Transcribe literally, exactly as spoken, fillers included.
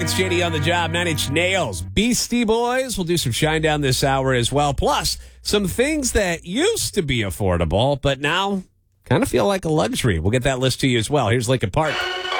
It's J D on the job, Nine Inch Nails, Beastie Boys. We'll do some shine down this hour as well. Plus, some things that used to be affordable, but now kind of feel like a luxury. We'll get that list to you as well. Here's Lincoln Park.